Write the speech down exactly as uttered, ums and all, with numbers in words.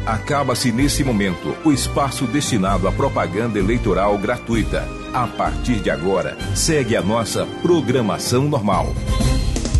Acaba-se nesse momento o espaço destinado à propaganda eleitoral gratuita. A partir de agora, segue a nossa programação normal.